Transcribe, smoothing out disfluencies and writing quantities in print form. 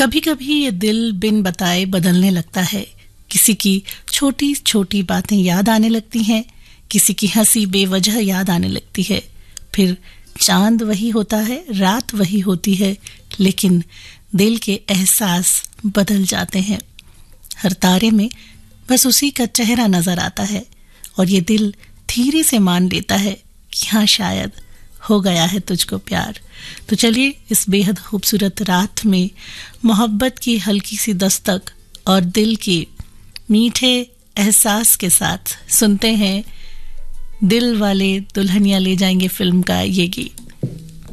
कभी कभी ये दिल बिन बताए बदलने लगता है। किसी की छोटी छोटी बातें याद आने लगती हैं, किसी की हंसी बेवजह याद आने लगती है। फिर चांद वही होता है, रात वही होती है, लेकिन दिल के एहसास बदल जाते हैं। हर तारे में बस उसी का चेहरा नजर आता है और ये दिल धीरे से मान लेता है कि हाँ, शायद हो गया है तुझको प्यार। तो चलिए इस बेहद खूबसूरत रात में मोहब्बत की हल्की सी दस्तक और दिल के मीठे एहसास के साथ सुनते हैं दिल वाले दुल्हनिया ले जाएंगे फिल्म का ये गीत।